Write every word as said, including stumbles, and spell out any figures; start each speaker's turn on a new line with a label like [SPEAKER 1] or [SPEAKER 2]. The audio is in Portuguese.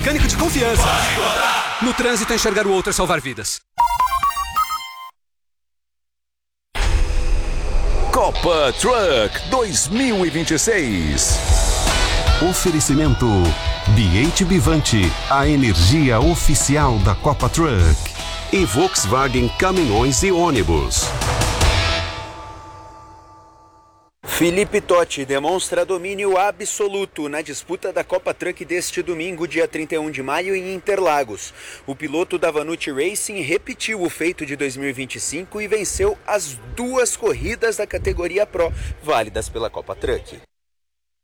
[SPEAKER 1] Mecânico de confiança. No trânsito, enxergar o outro é salvar vidas.
[SPEAKER 2] Copa Truck dois mil e vinte e seis.
[SPEAKER 3] Oferecimento B H Bivante, a energia oficial da Copa Truck. E Volkswagen Caminhões e Ônibus.
[SPEAKER 4] Felipe Totti demonstra domínio absoluto na disputa da Copa Truck deste domingo, dia trinta e um de maio, em Interlagos. O piloto da Vanucci Racing repetiu o feito de dois mil e vinte e cinco e venceu as duas corridas da categoria Pro, válidas pela Copa Truck.